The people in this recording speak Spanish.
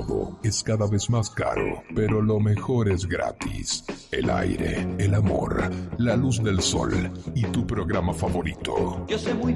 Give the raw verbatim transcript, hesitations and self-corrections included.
todo es cada vez más caro, pero lo mejor es gratis. El aire, el amor, la luz del sol y tu programa favorito. Yo sé muy